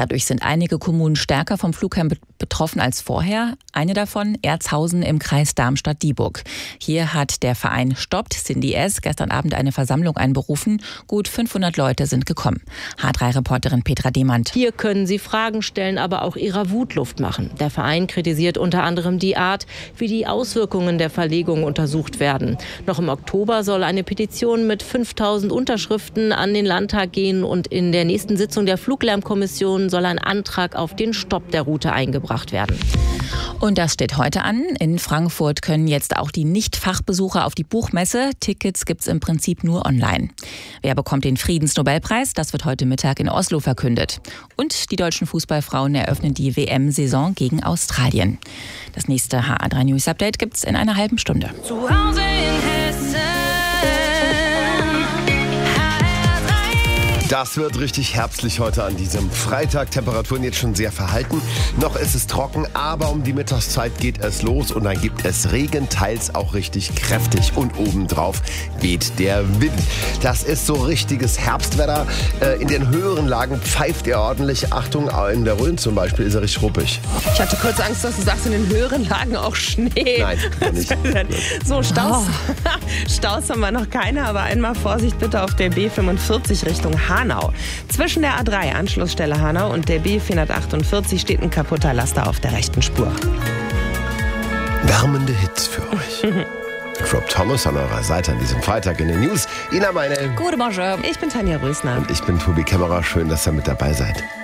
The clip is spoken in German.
Dadurch sind einige Kommunen stärker vom Fluglärm betroffen als vorher. Eine davon, Erzhausen im Kreis Darmstadt-Dieburg. Hier hat der Verein Stoppt Cindy S. gestern Abend eine Versammlung einberufen. Gut 500 Leute sind gekommen. H3-Reporterin Petra Demand. Hier können sie Fragen stellen, aber auch ihrer Wut Luft machen. Der Verein kritisiert unter anderem die Art, wie die Auswirkungen der Verlegung untersucht werden. Noch im Oktober soll eine Petition mit 5000 Unterschriften an den Landtag gehen und in der nächsten Sitzung der Fluglärmkommission soll ein Antrag auf den Stopp der Route eingebracht werden. Und das steht heute an. In Frankfurt können jetzt auch die Nicht-Fachbesucher auf die Buchmesse. Tickets gibt's im Prinzip nur online. Wer bekommt den Friedensnobelpreis? Das wird heute Mittag in Oslo verkündet. Und die deutschen Fußballfrauen eröffnen die WM-Saison gegen Australien. Das nächste HA3 News Update gibt's in einer halben Stunde. Zu Hause in Hessen. Das wird richtig herbstlich heute an diesem Freitag. Temperaturen jetzt schon sehr verhalten. Noch ist es trocken, aber um die Mittagszeit geht es los und dann gibt es Regen, teils auch richtig kräftig. Und obendrauf weht der Wind. Das ist so richtiges Herbstwetter. In den höheren Lagen pfeift er ordentlich. Achtung, in der Rhön zum Beispiel ist er richtig ruppig. Ich hatte kurz Angst, dass du sagst, in den höheren Lagen auch Schnee. Nein, nicht. So, Staus. Staus haben wir noch keine, aber einmal Vorsicht bitte auf der B45 Richtung Hanau. Zwischen der A3 Anschlussstelle Hanau und der B448 steht ein kaputter Laster auf der rechten Spur. Wärmende Hits für euch. Rob Thomas an eurer Seite an diesem Freitag in den News. Ina Meine. Gute Morgen. Ich bin Tanja Rösner. Und ich bin Tobi Kämmerer. Schön, dass ihr mit dabei seid.